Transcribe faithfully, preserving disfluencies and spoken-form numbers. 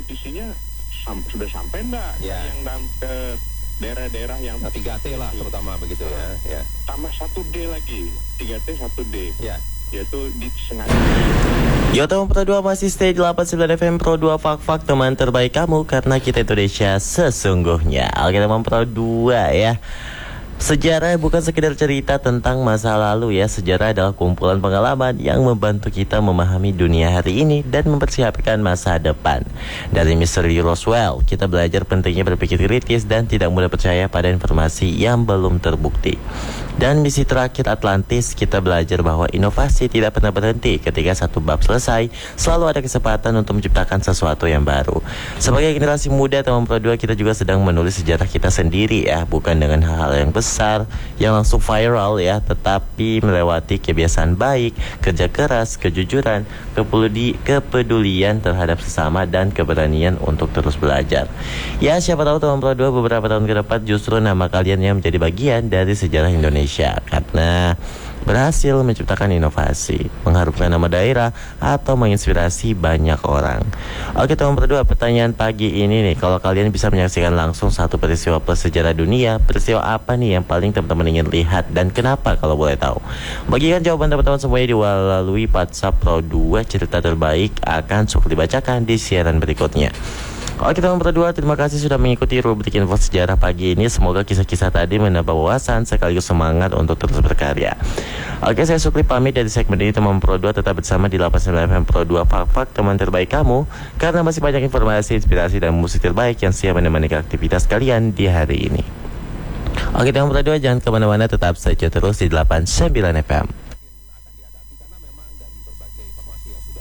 televisinya sam- sudah sampai enggak Ya. yang dalam ke daerah-daerah yang Nah, tiga T lah terutama begitu ya. Ya. tambah satu D lagi, tiga T satu D, Ya. yaitu di Sengaja. Yo teman Pro dua masih stay di delapan puluh sembilan F M Pro dua Fak-Fak, teman terbaik kamu karena kita Indonesia sesungguhnya. Oke teman Pro dua ya. Sejarah bukan sekedar cerita tentang masa lalu ya. Sejarah adalah kumpulan pengalaman yang membantu kita memahami dunia hari ini dan mempersiapkan masa depan. Dari misteri Roswell, kita belajar pentingnya berpikir kritis dan tidak mudah percaya pada informasi yang belum terbukti. Dan misi terakhir Atlantis, kita belajar bahwa inovasi tidak pernah berhenti. Ketika satu bab selesai, selalu ada kesempatan untuk menciptakan sesuatu yang baru. Sebagai generasi muda teman Pro dua, kita juga sedang menulis sejarah kita sendiri ya. Bukan dengan hal-hal yang besar yang langsung viral ya, tetapi melewati kebiasaan baik, kerja keras, kejujuran, kepeduli, kepedulian terhadap sesama, dan keberanian untuk terus belajar. Ya siapa tahu teman Pro dua beberapa tahun ke depan justru nama kalian yang menjadi bagian dari sejarah Indonesia karena berhasil menciptakan inovasi, mengharumkan nama daerah, atau menginspirasi banyak orang. Oke teman Pro dua, pertanyaan pagi ini nih, kalau kalian bisa menyaksikan langsung satu peristiwa plus sejarah dunia, peristiwa apa nih yang paling teman-teman ingin lihat dan kenapa kalau boleh tahu? Bagikan jawaban teman-teman semuanya di melalui WhatsApp Pro dua. Cerita terbaik akan suka dibacakan di siaran berikutnya. Oke teman Pro dua, terima kasih sudah mengikuti rubrik info sejarah pagi ini. Semoga kisah-kisah tadi menambah wawasan sekaligus semangat untuk terus berkarya. Oke, saya Sukri pamit dari segmen ini teman Pro dua. Tetap bersama di delapan puluh sembilan F M Pro dua Fak-Fak, teman terbaik kamu, karena masih banyak informasi, inspirasi, dan musik terbaik yang siap menemani aktivitas kalian di hari ini. Oke teman Pro dua, jangan kemana-mana, tetap saja terus di delapan puluh sembilan F M.